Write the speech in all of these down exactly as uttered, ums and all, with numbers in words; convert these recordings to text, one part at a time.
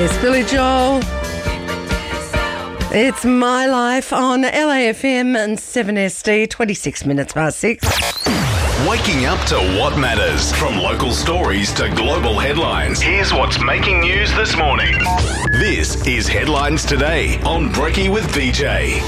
Yes, Billy Joel. It's My Life on L A F M and seven S D, twenty-six minutes past six. Waking up to what matters. From local stories to global headlines. Here's what's making news this morning. This is Headlines Today on Brekkie with B J.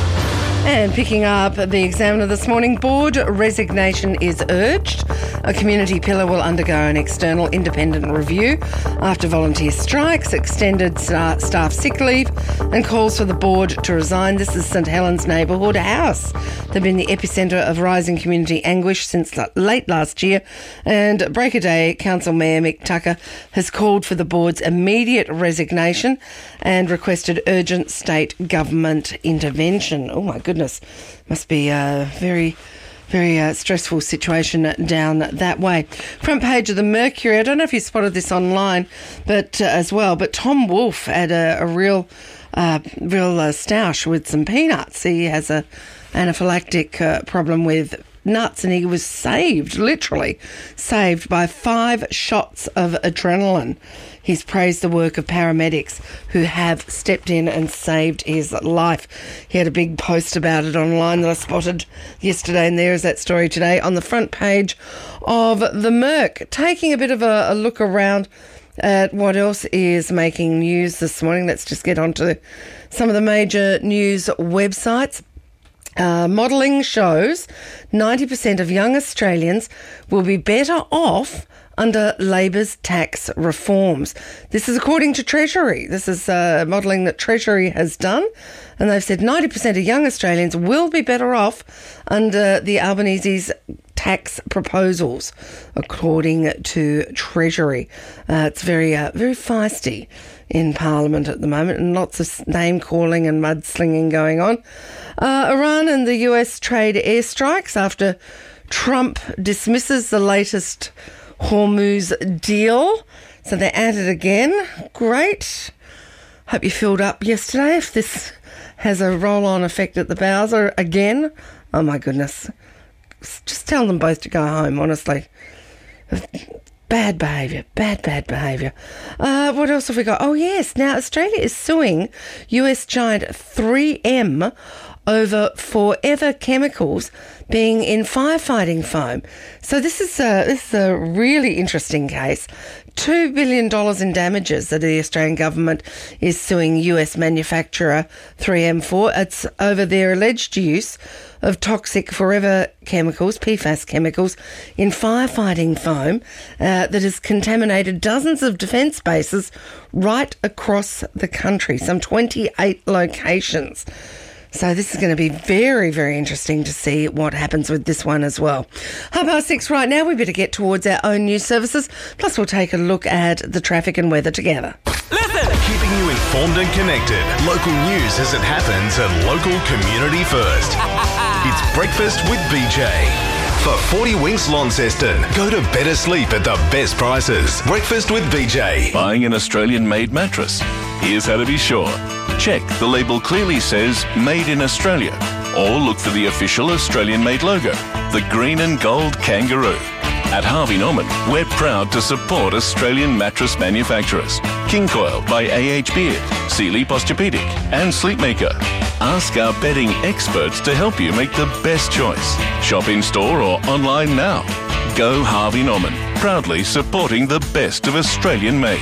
And picking up the Examiner this morning, board resignation is urged. A community pillar will undergo an external independent review after volunteer strikes, extended staff sick leave and calls for the board to resign. This is St Helens Neighbourhood House. They've been the epicentre of rising community anguish since late last year, and Break a Day Council Mayor Mick Tucker has called for the board's immediate resignation and requested urgent state government intervention. Oh my goodness. Goodness, must be a very, very uh, stressful situation down that way. Front page of the Mercury. I don't know if you spotted this online, but uh, as well. But Tom Wolfe had a, a real, uh, real uh, stoush with some peanuts. He has a anaphylactic uh, problem with nuts, and he was saved, literally saved by five shots of adrenaline. He's praised the work of paramedics who have stepped in and saved his life. He had a big post about it online that I spotted yesterday, and there is that story today on the front page of the Merc, taking a bit of a, a look around at what else is making news this morning. Let's just get on to some of the major news websites. Uh, modelling shows ninety percent of young Australians will be better off under Labor's tax reforms. This is according to Treasury. This is uh, modelling that Treasury has done, and they've said ninety percent of young Australians will be better off under the Albanese's tax proposals, according to Treasury. Uh, it's very, uh, very feisty in Parliament at the moment, and lots of name-calling and mudslinging going on. Uh, Iran and the U S trade airstrikes after Trump dismisses the latest Hormuz deal. So they're at it again. Great. Hope you filled up yesterday. If this has a roll-on effect at the Bowser again, oh my goodness. Just tell them both to go home, honestly. Bad behaviour, bad, bad behaviour. Uh, what else have we got? Oh, yes. Now, Australia is suing U S giant three M over Forever Chemicals being in firefighting foam. So this is a, this is a really interesting case. two billion dollars in damages that the Australian government is suing U S manufacturer three M for. It's over their alleged use of toxic Forever Chemicals, P FAS chemicals, in firefighting foam uh, that has contaminated dozens of defence bases right across the country, some twenty-eight locations. So this is going to be very, very interesting to see what happens with this one as well. Half past six right now. We better get towards our own news services. Plus, we'll take a look at the traffic and weather together. Listen! Keeping you informed and connected. Local news as it happens and local community first. It's Breakfast with B J. For forty Winks Launceston, go to better sleep at the best prices. Breakfast with B J. Buying an Australian-made mattress? Here's how to be sure. Check the label clearly says Made in Australia, or look for the official Australian-made logo, the green and gold kangaroo. At Harvey Norman, we're proud to support Australian mattress manufacturers. King Coil by A H Beard, Sealy Posturepedic and Sleepmaker. Ask our bedding experts to help you make the best choice. Shop in-store or online now. Go Harvey Norman, proudly supporting the best of Australian-made.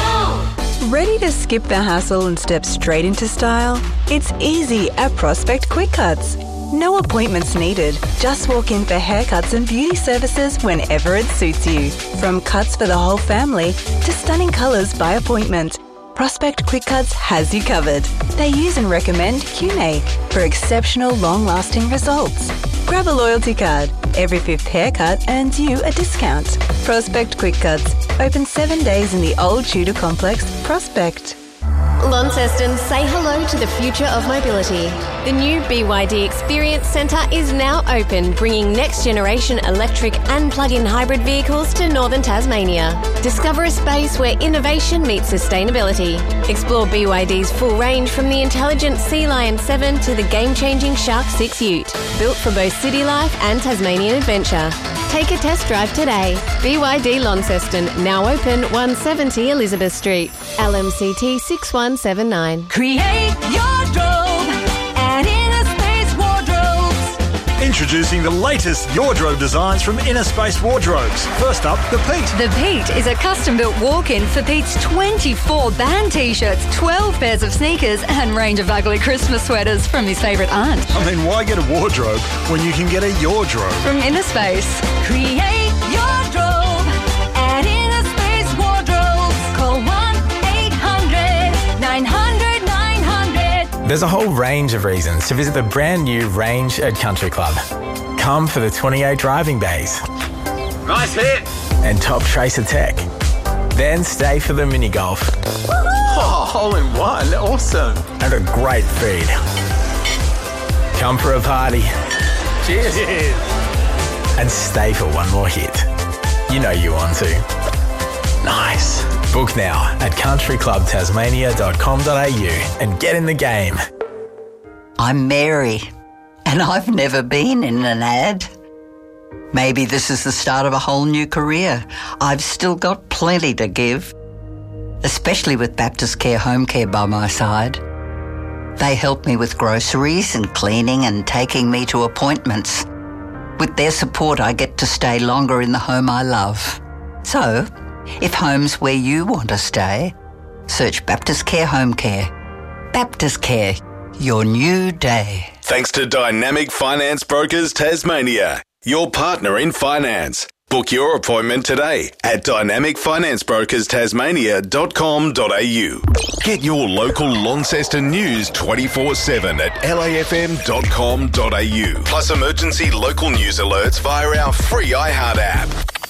Ready to skip the hassle and step straight into style? It's easy at Prospect Quick Cuts. No appointments needed. Just walk in for haircuts and beauty services whenever it suits you. From cuts for the whole family to stunning colours by appointment, Prospect Quick Cuts has you covered. They use and recommend Q N A for exceptional long-lasting results. Grab a loyalty card. Every fifth haircut earns you a discount. Prospect Quick Cuts. Open seven days in the old Tudor complex, Prospect. Launceston, say hello to the future of mobility. The new B Y D Experience Centre is now open, bringing next-generation electric and plug-in hybrid vehicles to northern Tasmania. Discover a space where innovation meets sustainability. Explore B Y D's full range from the intelligent Sea Lion seven to the game-changing Shark six Ute, built for both city life and Tasmanian adventure. Take a test drive today. B Y D Launceston, now open one seventy Elizabeth Street. L M C T six one seven nine. Create your drobe at Inner Space Wardrobes. Introducing the latest wardrobe designs from Inner Space Wardrobes. First up, the Pete. The Pete is a custom-built walk-in for Pete's twenty-four band T-shirts, twelve pairs of sneakers and range of ugly Christmas sweaters from his favourite aunt. I mean, why get a wardrobe when you can get a yardrobe? From Inner Space. Create your drobe at Inner Space Wardrobes. Call one eight hundred nine hundred nine hundred. There's a whole range of reasons to visit the brand new Range at Country Club. Come for the twenty-eight driving bays. Nice hit. And top Tracer tech. Then stay for the mini golf. Oh, hole in one. Awesome. And a great feed. Come for a party. Cheers. Cheers. And stay for one more hit. You know you want to. Nice. Book now at country club tasmania dot com dot a u and get in the game. I'm Mary, and I've never been in an ad. Maybe this is the start of a whole new career. I've still got plenty to give, especially with Baptist Care Home Care by my side. They help me with groceries and cleaning and taking me to appointments. With their support, I get to stay longer in the home I love. So, if home's where you want to stay, search Baptist Care Home Care. Baptist Care, your new day. Thanks to Dynamic Finance Brokers Tasmania, your partner in finance. Book your appointment today at dynamic finance brokers tasmania dot com dot a u. Get your local Launceston news twenty-four seven at l a f m dot com dot a u. Plus emergency local news alerts via our free iHeart app.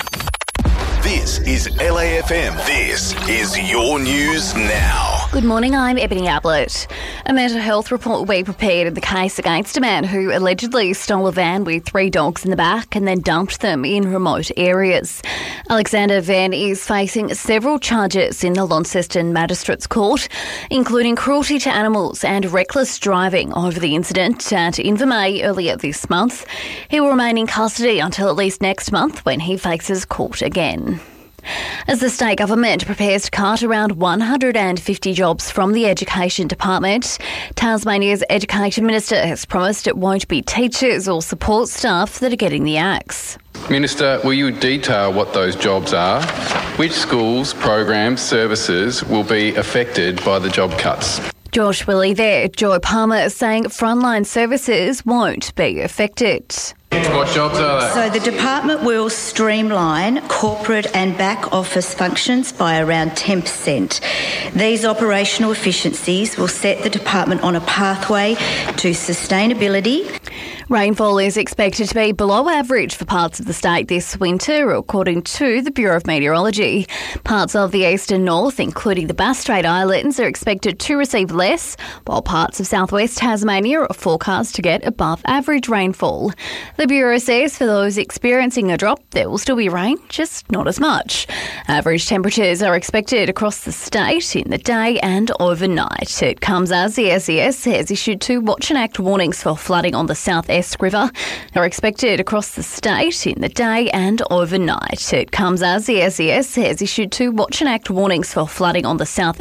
This is L A F M. This is your news now. Good morning, I'm Ebony Ablett. A mental health report will be prepared in the case against a man who allegedly stole a van with three dogs in the back and then dumped them in remote areas. Alexander Venn is facing several charges in the Launceston Magistrates Court, including cruelty to animals and reckless driving over the incident at Invermay earlier this month. He will remain in custody until at least next month when he faces court again. As the state government prepares to cut around one hundred fifty jobs from the Education Department, Tasmania's Education Minister has promised it won't be teachers or support staff that are getting the axe. Minister, will you detail what those jobs are? Which schools, programs, services will be affected by the job cuts? Josh Willie there. Joy Palmer is saying frontline services won't be affected. What jobs are they? So the department will streamline corporate and back office functions by around ten percent. These operational efficiencies will set the department on a pathway to sustainability. Rainfall is expected to be below average for parts of the state this winter, according to the Bureau of Meteorology. Parts of the east and north, including the Bass Strait Islands, are expected to receive less, while parts of southwest Tasmania are forecast to get above average rainfall. The Bureau says for those experiencing a drop, there will still be rain, just not as much. Average temperatures are expected across the state in the day and overnight. It comes as the S E S has issued two Watch and Act warnings for flooding on the South Esk River. They're expected across the state in the day and overnight. It comes as the S E S has issued two Watch and Act warnings for flooding on the South